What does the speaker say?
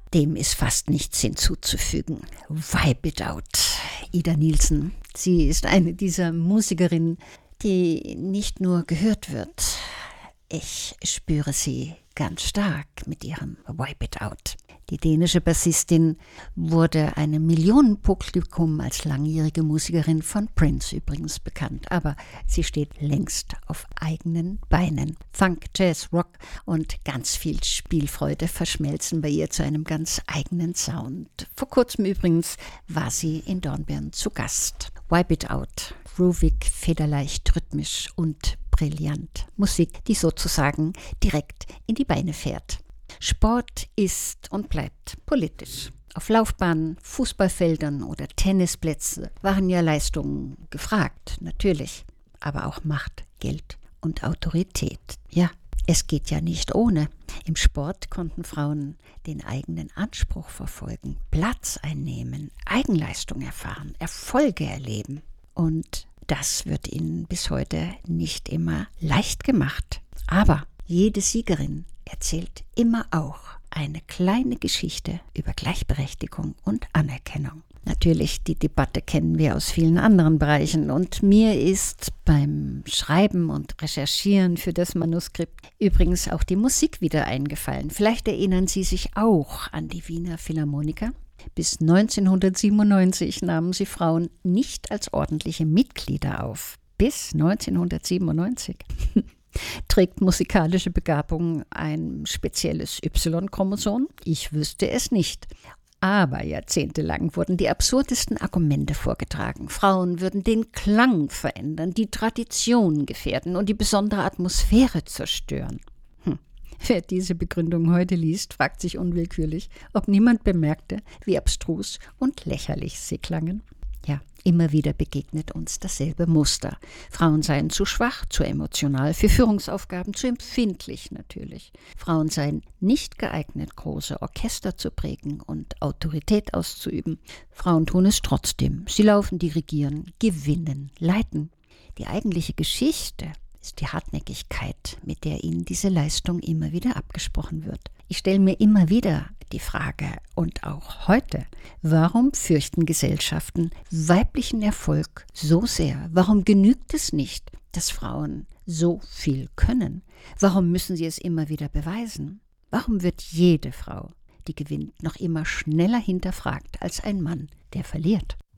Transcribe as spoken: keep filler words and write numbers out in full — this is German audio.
dem ist fast nichts hinzuzufügen. Wipe It Out. Ida Nielsen. Sie ist eine dieser Musikerinnen, die nicht nur gehört wird. Ich spüre sie ganz stark mit ihrem Wipe It Out. Die dänische Bassistin wurde einem Millionenpublikum als langjährige Musikerin von Prince übrigens bekannt. Aber sie steht längst auf eigenen Beinen. Funk, Jazz, Rock und ganz viel Spielfreude verschmelzen bei ihr zu einem ganz eigenen Sound. Vor kurzem übrigens war sie in Dornbirn zu Gast. Wipe It Out. Groovig, federleicht, rhythmisch und brillant. Musik, die sozusagen direkt in die Beine fährt. Sport ist und bleibt politisch. Auf Laufbahnen, Fußballfeldern oder Tennisplätzen waren ja Leistungen gefragt, natürlich. Aber auch Macht, Geld und Autorität. Ja, es geht ja nicht ohne. Im Sport konnten Frauen den eigenen Anspruch verfolgen, Platz einnehmen, Eigenleistung erfahren, Erfolge erleben. Und das wird ihnen bis heute nicht immer leicht gemacht. Aber jede Siegerin erzählt immer auch eine kleine Geschichte über Gleichberechtigung und Anerkennung. Natürlich, die Debatte kennen wir aus vielen anderen Bereichen und mir ist beim Schreiben und Recherchieren für das Manuskript übrigens auch die Musik wieder eingefallen. Vielleicht erinnern Sie sich auch an die Wiener Philharmoniker. Bis neunzehnhundertsiebenundneunzig nahmen sie Frauen nicht als ordentliche Mitglieder auf. Bis neunzehnhundertsiebenundneunzig. Trägt musikalische Begabung ein spezielles Y-Chromosom? Ich wüsste es nicht. Aber jahrzehntelang wurden die absurdesten Argumente vorgetragen. Frauen würden den Klang verändern, die Tradition gefährden und die besondere Atmosphäre zerstören. Hm. Wer diese Begründung heute liest, fragt sich unwillkürlich, ob niemand bemerkte, wie abstrus und lächerlich sie klangen. Ja, immer wieder begegnet uns dasselbe Muster. Frauen seien zu schwach, zu emotional, für Führungsaufgaben zu empfindlich natürlich. Frauen seien nicht geeignet, große Orchester zu prägen und Autorität auszuüben. Frauen tun es trotzdem. Sie laufen, dirigieren, gewinnen, leiten. Die eigentliche Geschichte ist die Hartnäckigkeit, mit der ihnen diese Leistung immer wieder abgesprochen wird. Ich stelle mir immer wieder die Frage, und auch heute, warum fürchten Gesellschaften weiblichen Erfolg so sehr? Warum genügt es nicht, dass Frauen so viel können? Warum müssen sie es immer wieder beweisen? Warum wird jede Frau, die gewinnt, noch immer schneller hinterfragt als ein Mann, der verliert?